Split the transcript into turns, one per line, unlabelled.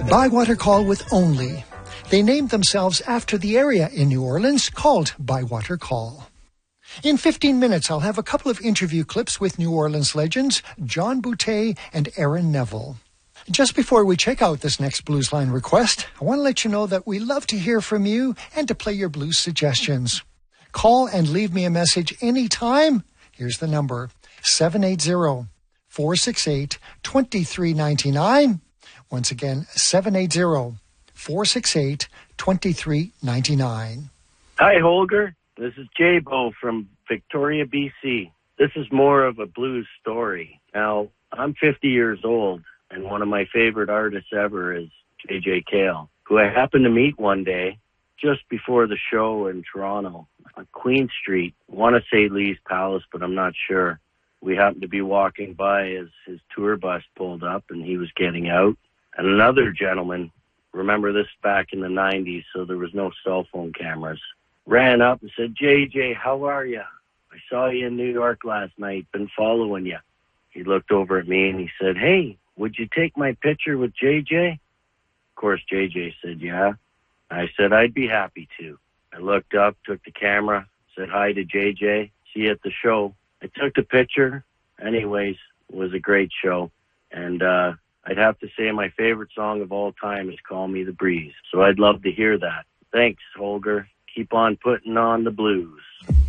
Bywater Call with Only. They named themselves after the area in New Orleans called Bywater Call. In 15 minutes, I'll have a couple of interview clips with New Orleans legends John Boutte and Aaron Neville. Just before we check out this next Blues Line request, I want to let you know that we love to hear from you and to play your blues suggestions. Call and leave me a message anytime. Here's the number, 780-468-2399. Once again, 780-468-2399.
Hi, Holger. This is J-Bo from Victoria, BC. This is more of a blues story. Now, I'm 50 years old, and one of my favorite artists ever is J.J. Cale, who I happened to meet one day just before the show in Toronto on Queen Street. I want to say Lee's Palace, but I'm not sure. We happened to be walking by as his tour bus pulled up, and he was getting out. And another gentleman, remember this back in the 90s, so there was no cell phone cameras, ran up and said, JJ, how are you? I saw you in New York last night, been following you. He looked over at me and he said, hey, would you take my picture with JJ? Of course, JJ said, yeah. I said, I'd be happy to. I looked up, took the camera, said hi to JJ, see you at the show. I took the picture. Anyways, it was a great show. And I'd have to say my favorite song of all time is Call Me the Breeze. So I'd love to hear that. Thanks, Holger. Keep on putting on the blues.